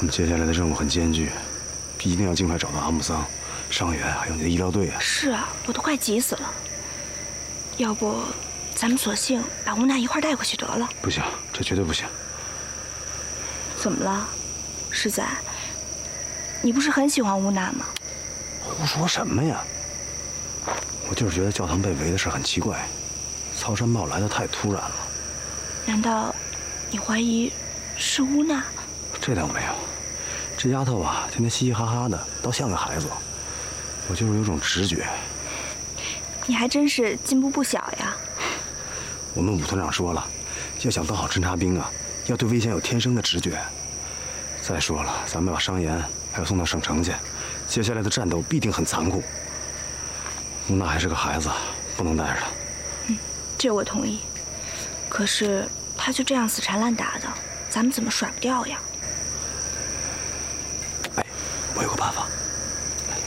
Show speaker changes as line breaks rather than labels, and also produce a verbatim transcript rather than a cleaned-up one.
们接下来的任务很艰巨，一定要尽快找到阿姆桑、伤员，还有你的医疗队啊！
是啊，我都快急死了。要不，咱们索性把乌娜一块带过去得了。
不行，这绝对不行。
怎么了，世仔？你不是很喜欢乌娜吗？
胡说什么呀！我就是觉得教堂被围的事很奇怪，曹山豹来的太突然了。
难道你怀疑是乌娜？
这倒没有，这丫头啊，天天嘻嘻哈哈的，倒像个孩子。我就是有种直觉。
你还真是进步不小呀。
我们武团长说了，要想当好侦察兵啊，要对危险有天生的直觉。再说了，咱们把伤员还要送到省城去，接下来的战斗必定很残酷。乌娜还是个孩子，不能带着她。
嗯，这我同意。可是她就这样死缠烂打的，咱们怎么甩不掉呀？
哎，我有个办法。